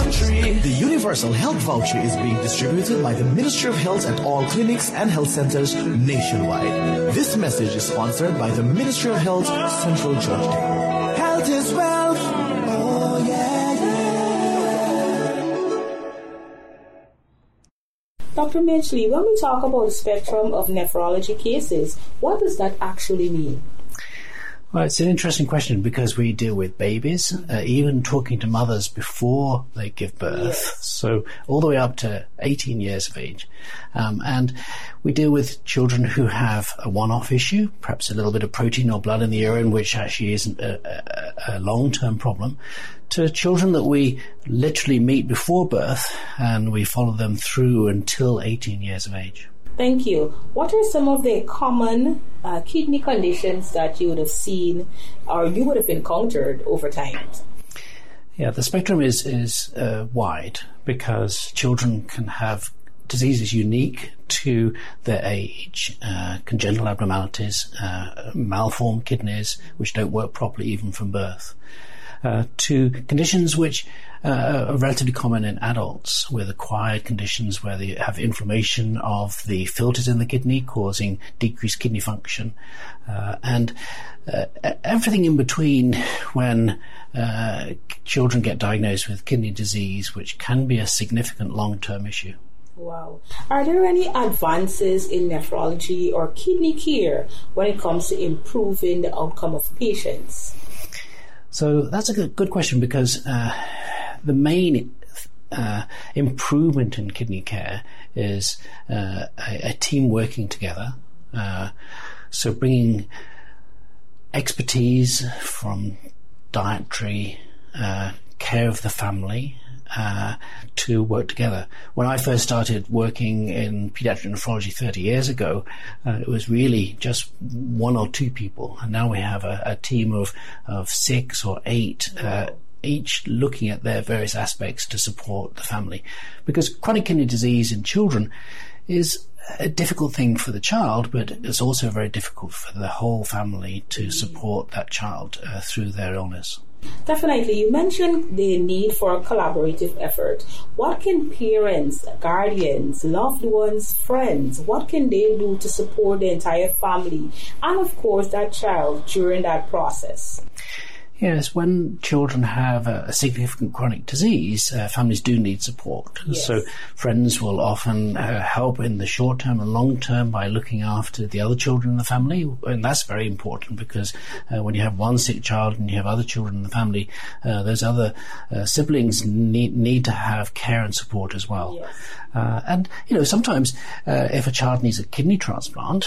country. The Universal Health Voucher is being distributed by the Ministry of Health at all clinics and health centers nationwide. This message is sponsored by the Ministry of Health, Central Georgia. Health is wealth. Oh, yeah, yeah. Dr. Midgley, when we talk about the spectrum of nephrology cases, what does that actually mean? Well, it's an interesting question because we deal with babies, even talking to mothers before they give birth, yes. So all the way up to 18 years of age. And we deal with children who have a one-off issue, perhaps a little bit of protein or blood in the urine, which actually isn't a long-term problem, to children that we literally meet before birth and we follow them through until 18 years of age. Thank you. What are some of the common kidney conditions that you would have seen or you would have encountered over time? Yeah, the spectrum is wide because children can have diseases unique to their age, congenital abnormalities, malformed kidneys which don't work properly even from birth, to conditions which are relatively common in adults with acquired conditions where they have inflammation of the filters in the kidney causing decreased kidney function, and everything in between when children get diagnosed with kidney disease, which can be a significant long-term issue. Wow. Are there any advances in nephrology or kidney care when it comes to improving the outcome of patients? So that's a good question because the main improvement in kidney care is a team working together. So bringing expertise from dietary care of the family to work together. When I first started working in pediatric nephrology 30 years ago, it was really just one or two people, and now we have a team of 6 or 8, each looking at their various aspects to support the family. Because chronic kidney disease in children is a difficult thing for the child, but it's also very difficult for the whole family to support that child through their illness. Definitely. You mentioned the need for a collaborative effort. What can parents, guardians, loved ones, friends, what can they do to support the entire family and, of course, that child during that process? Yes, when children have a significant chronic disease, families do need support. Yes. So friends will often help in the short term and long term by looking after the other children in the family, and that's very important because when you have one sick child and you have other children in the family, those other siblings need to have care and support as well. Yes. And, sometimes if a child needs a kidney transplant,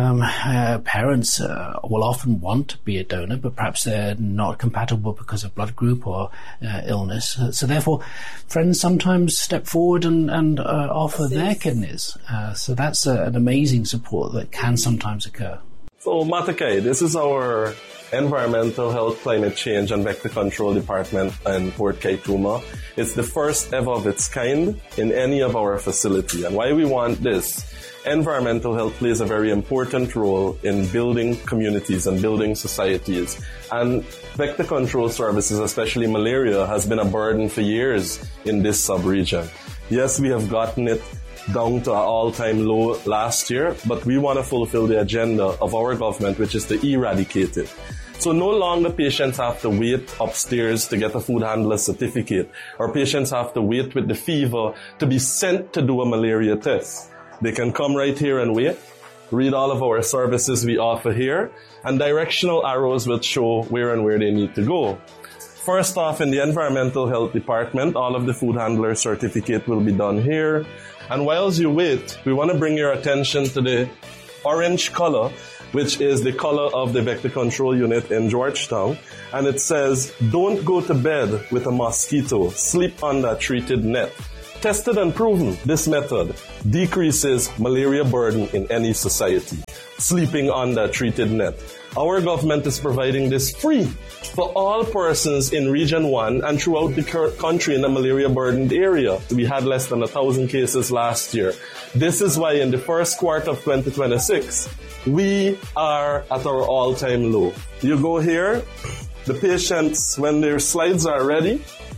parents will often want to be a donor, but perhaps they're not compatible because of blood group or illness. So therefore, friends sometimes step forward and offer their kidneys. So that's an amazing support that can sometimes occur. So, Matakai, this is our Environmental Health, Climate Change and Vector Control Department in Port Kaituma. It's the first ever of its kind in any of our facility. And why we want this? Environmental health plays a very important role in building communities and building societies. And vector control services, especially malaria, has been a burden for years in this sub-region. Yes, we have gotten it down to an all-time low last year, but we want to fulfill the agenda of our government, which is to eradicate it. So no longer patients have to wait upstairs to get a food handler certificate, or patients have to wait with the fever to be sent to do a malaria test. They can come right here and wait, read all of our services we offer here, and directional arrows will show where and where they need to go. First off, in the Environmental Health Department, all of the food handler certificate will be done here. And whilst you wait, we want to bring your attention to the orange color, which is the color of the vector control unit in Georgetown. And it says, don't go to bed with a mosquito, sleep under a treated net. Tested and proven, this method decreases malaria burden in any society, sleeping under a treated net. Our government is providing this free for all persons in Region 1 and throughout the country in a malaria-burdened area. We had less than 1,000 cases last year. This is why in the first quarter of 2026, we are at our all-time low. You go here, the patients, when their slides are ready,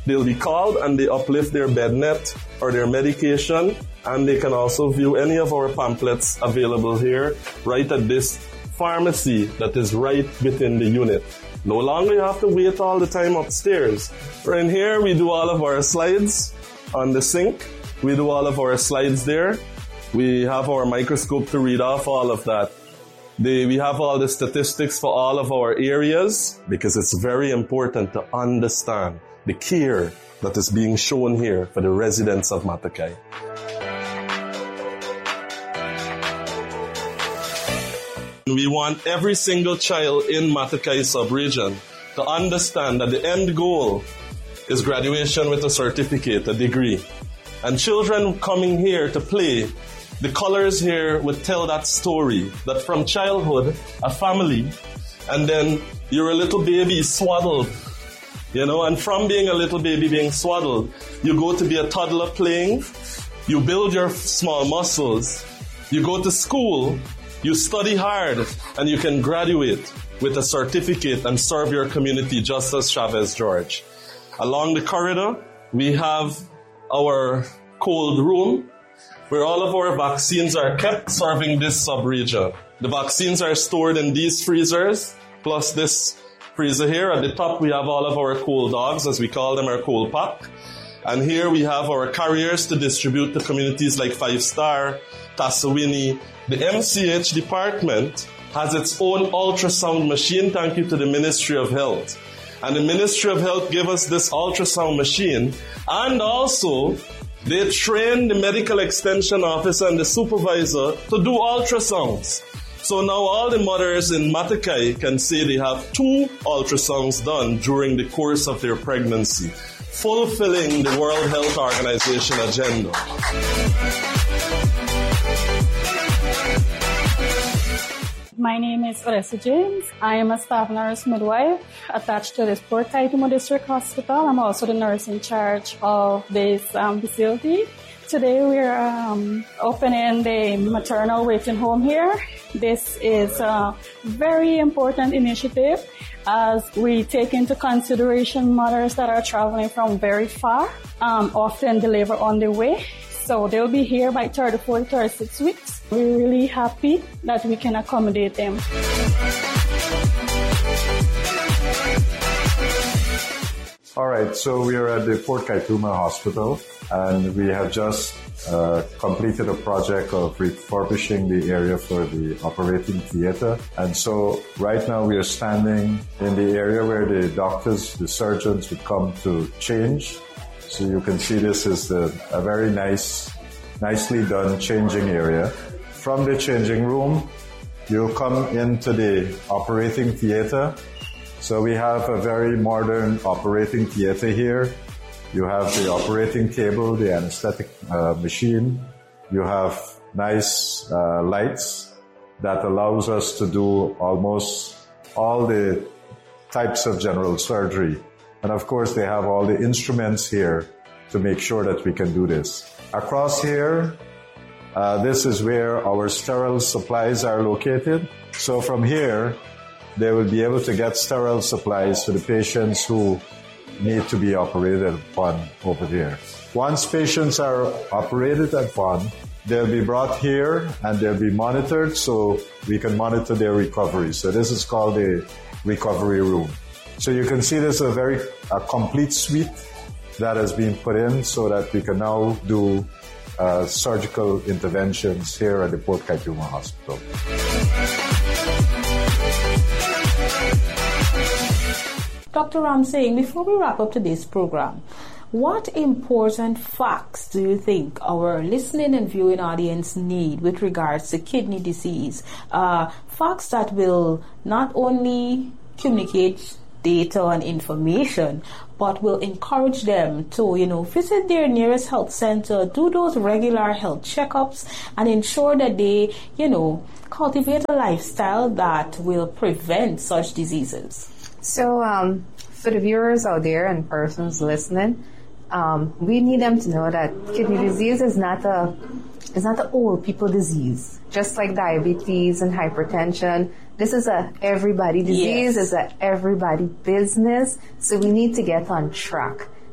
They'll be called and they uplift their bed net or their medication, and they can also view any of our pamphlets available here right at this pharmacy that is right within the unit. No longer you have to wait all the time upstairs. Right in here, we do all of our slides on the sink. We do all of our slides there. We have our microscope to read off all of that. We have all the statistics for all of our areas, because it's very important to understand the care that is being shown here for the residents of Matakai. We want every single child in Matakai sub-region to understand that the end goal is graduation with a certificate, a degree. And children coming here to play, the colors here would tell that story, that from childhood, a family, and then you're a little baby swaddled, and from being a little baby being swaddled, you go to be a toddler playing, you build your small muscles, you go to school, you study hard, and you can graduate with a certificate and serve your community just as Chavez George. Along the corridor, we have our cold room, where all of our vaccines are kept, serving this sub-region. The vaccines are stored in these freezers, plus this freezer here. At the top, we have all of our cold dogs, as we call them, our cold pack. And here we have our carriers to distribute to communities like Five Star, Tassawini. The MCH department has its own ultrasound machine, thank you to the Ministry of Health. And the Ministry of Health gave us this ultrasound machine, and also they train the medical extension officer and the supervisor to do ultrasounds. So now all the mothers in Matakai can say they have 2 ultrasounds done during the course of their pregnancy, fulfilling the World Health Organization agenda. My name is Oressa James. I am a staff nurse midwife attached to this Port Kaituma District Hospital. I'm also the nurse in charge of this facility. Today we're opening the maternal waiting home here. This is a very important initiative as we take into consideration mothers that are traveling from very far, often deliver on the way. So they'll be here by 34, 36 weeks. We're really happy that we can accommodate them. All right, so we are at the Port Kaituma Hospital, and we have just completed a project of refurbishing the area for the operating theater. And so right now we are standing in the area where the doctors, the surgeons would come to change. So you can see this is a very nicely done changing area. From the changing room, you'll come into the operating theater. So we have a very modern operating theater here. You have the operating table, the anesthetic machine. You have nice lights that allows us to do almost all the types of general surgery. And of course, they have all the instruments here to make sure that we can do this. Across here, this is where our sterile supplies are located. So from here, they will be able to get sterile supplies for the patients who need to be operated upon over there. Once patients are operated upon, they'll be brought here and they'll be monitored so we can monitor their recovery. So this is called the recovery room. So you can see this is a complete suite that has been put in so that we can now do surgical interventions here at the Port Kaituma Hospital. Dr. Ramsingh, before we wrap up today's program, what important facts do you think our listening and viewing audience need with regards to kidney disease? Facts that will not only communicate data and information, but will encourage them to, visit their nearest health center, do those regular health checkups, and ensure that they, cultivate a lifestyle that will prevent such diseases. So, for the viewers out there and persons listening, we need them to know that kidney disease is not an old people disease. Just like diabetes and hypertension, this is a everybody disease, it's a everybody business. So we need to get on track.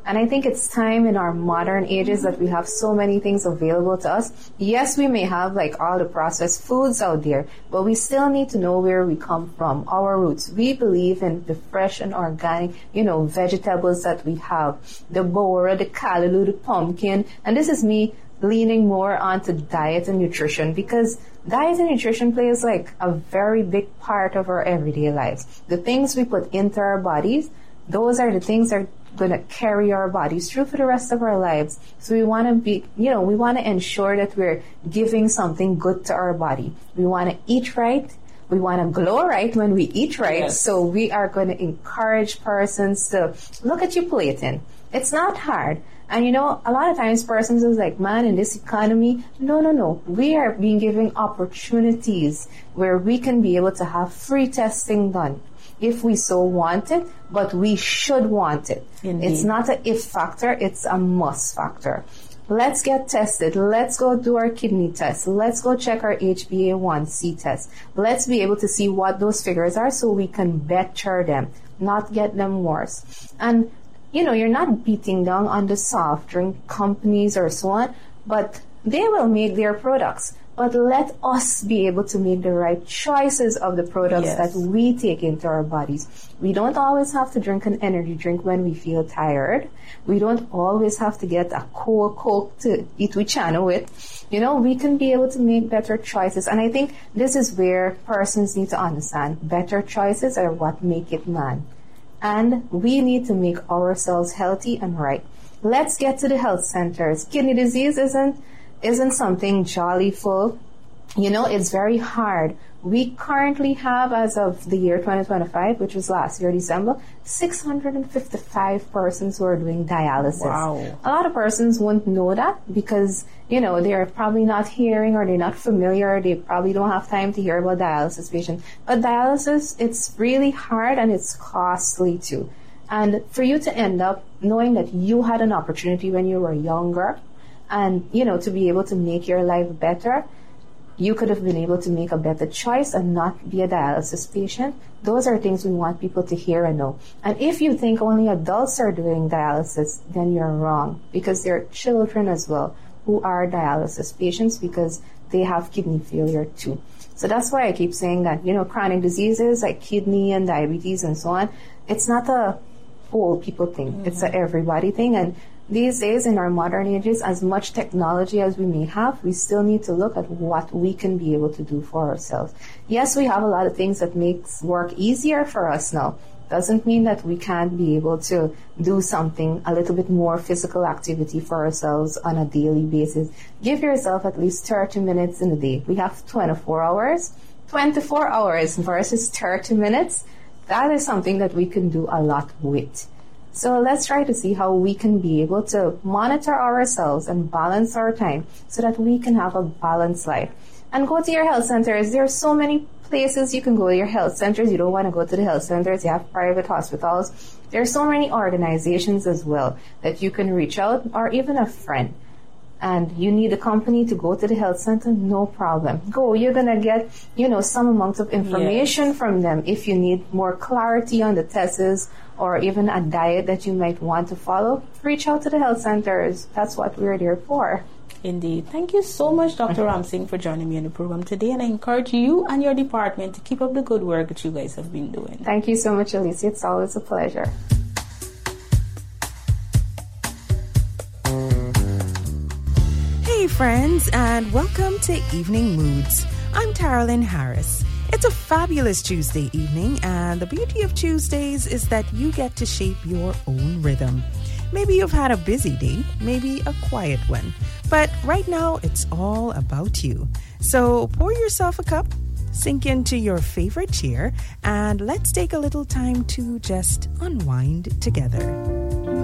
And I think it's time in our modern ages that we have so many things available to us. Yes, we may have like all the processed foods out there, but we still need to know where we come from, our roots. We believe in the fresh and organic, vegetables that we have, the bora, the callaloo, the pumpkin. And this is me leaning more onto diet and nutrition, because diet and nutrition plays like a very big part of our everyday lives. The things we put into our bodies, those are the things that are going to carry our bodies through for the rest of our lives. So we want to we want to ensure that we're giving something good to our body. We want to eat right. We want to glow right when we eat right. Yes. So we are going to encourage persons to look at your plating. It's not hard. And a lot of times persons is like, man, in this economy, no. We are being given opportunities where we can be able to have free testing done if we so want it, but we should want it. Indeed. It's not an if factor, it's a must factor. Let's get tested. Let's go do our kidney test. Let's go check our HbA1c test. Let's be able to see what those figures are so we can better them, not get them worse. And you're not beating down on the soft drink companies or so on, but they will make their products. But let us be able to make the right choices of the products Yes. that we take into our bodies. We don't always have to drink an energy drink when we feel tired. We don't always have to get a Coke to eat with channel with. We can be able to make better choices. And I think this is where persons need to understand better choices are what make it man. And we need to make ourselves healthy and right. Let's get to the health centers. Kidney disease isn't something jolly full. It's very hard. We currently have, as of the year 2025, which was last year, December, 655 persons who are doing dialysis. Wow. A lot of persons won't know that because, they're probably not hearing or they're not familiar. They probably don't have time to hear about dialysis patients. But dialysis, it's really hard and it's costly too. And for you to end up knowing that you had an opportunity when you were younger and, to be able to make your life better, you could have been able to make a better choice and not be a dialysis patient. Those are things we want people to hear and know. And if you think only adults are doing dialysis, then you're wrong, because there are children as well who are dialysis patients because they have kidney failure too. So that's why I keep saying that, chronic diseases like kidney and diabetes and so on, it's not a old people thing. Mm-hmm. It's a everybody thing. And these days, in our modern ages, as much technology as we may have, we still need to look at what we can be able to do for ourselves. Yes, we have a lot of things that makes work easier for us now. Doesn't mean that we can't be able to do something, a little bit more physical activity for ourselves on a daily basis. Give yourself at least 30 minutes in a day. We have 24 hours. 24 hours versus 30 minutes. That is something that we can do a lot with. So let's try to see how we can be able to monitor ourselves and balance our time so that we can have a balanced life. And go to your health centers. There are so many places you can go to your health centers. You don't want to go to the health centers. You have private hospitals. There are so many organizations as well that you can reach out, or even a friend. And you need a company to go to the health center, no problem. Go. You're going to get, some amount of information from them. If you need more clarity on the tests or even a diet that you might want to follow, reach out to the health centers. That's what we're there for. Indeed. Thank you so much, Dr. Ramsingh, for joining me on the program today. And I encourage you and your department to keep up the good work that you guys have been doing. Thank you so much, Alicia. It's always a pleasure. Hey friends, and welcome to Evening Moods. I'm Taralyn Harris. It's a fabulous Tuesday evening, and the beauty of Tuesdays is that you get to shape your own rhythm. Maybe you've had a busy day, maybe a quiet one, but right now it's all about you. So pour yourself a cup, sink into your favorite chair, and let's take a little time to just unwind together.